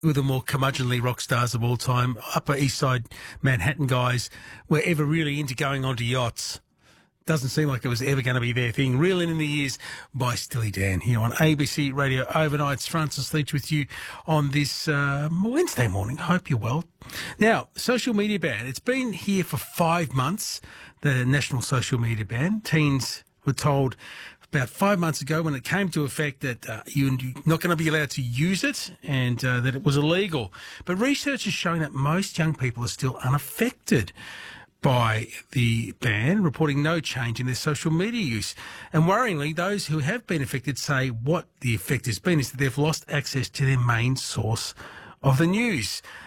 were the more curmudgeonly rock stars of all time, Upper East Side Manhattan guys, were ever really into going onto yachts. Doesn't seem like it was ever going to be their thing. Reeling in the Years by Steely Dan here on ABC Radio Overnight. It's Francis Leach with you on this Wednesday morning. Hope you're well. Now, social media ban. It's been here for 5 months, the national social media ban. Teens were told about 5 months ago when it came to effect that you're not going to be allowed to use it and that it was illegal. But research is showing that most young people are still unaffected by the ban, reporting no change in their social media use. And worryingly, those who have been affected say what the effect has been is that they've lost access to their main source of the news.